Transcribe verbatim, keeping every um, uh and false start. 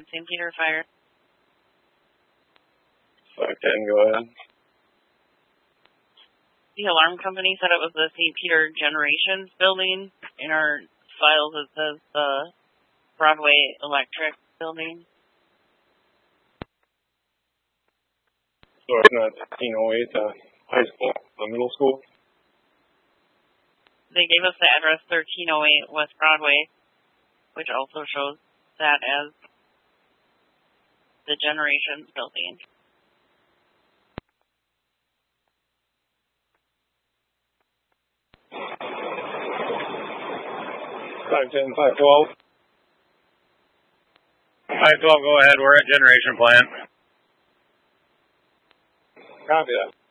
Saint Peter Fire. five ten, go ahead. The alarm company said it was the Saint Peter Generations building. In our files it says the Broadway Electric building. So it's not thirteen oh eight, the high school, the middle school? They gave us the address thirteen oh eight West Broadway, which also shows that as the Generations building. five ten, five twelve. five twelve, go ahead. We're at Generation Plant. Copy that.